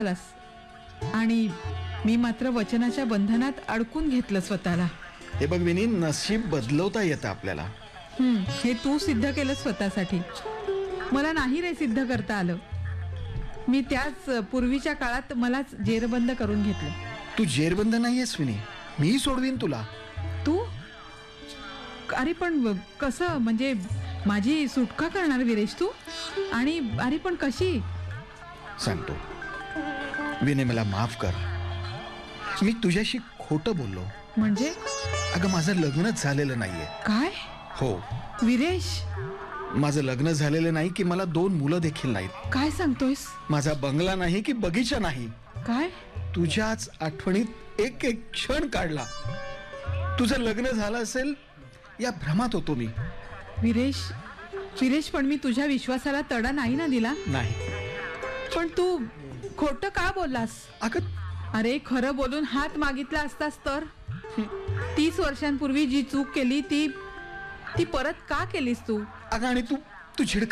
आलास आणि मी मात्र वचनाच्या बंधनात अडकून घेतलं स्वतःला. हे बघ विनी, नशीब बदलवता येतं आपल्याला. हे तू सिद्ध केलं स्वतःसाठी. मला नाही रे सिद्ध करता आलं. मी त्याच पूर्वीच्या काळात मलाच जेरबंद करून घेतलं. तू जेरबंद नाहीयेस विनी, मी सोडवीन तुला. तू अरे पण कसं, म्हणजे माझी सुटका करणार विरेश तू? आणि अरे पण कशी? सांगतो विनी, मला माफ कर. मी तुझ्याशी खोटं बोललो. म्हणजे? अगं, माझं लग्नच झालेलं नाहीये. काय? हो, विरेश, माझं लग्न झालेलं नाही की मला 2 मुलं देखील नाहीत. काय सांगतोयस? माझा बंगला नाही की बगीचा नाही. काय? तुझ्याच आठवणीत एक एक क्षण काढला. तुझं लग्न झालं असेल या भ्रमात होतो मी. विरेश, विरेश, पण मी तुझ्या विश्वासाला तडा नाही ना दिला. नाही. पण तू खोटं का बोललास? अगं, अरे खरं बोलून हात मागितला असतास तर? 30 वर्षांपूर्वी जी चूक केली ती परत का केलीस तू? अगं, आणि तू